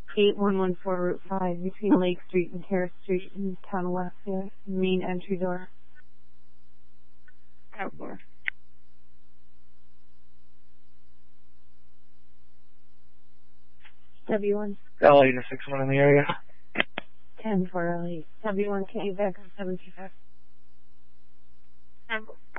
8114 Route 5 between Lake Street and Terrace Street in town of Westfield. Main entry door. Outdoor. W1. LA to 61 in the area. 10 for LA. W1, can you back up 725?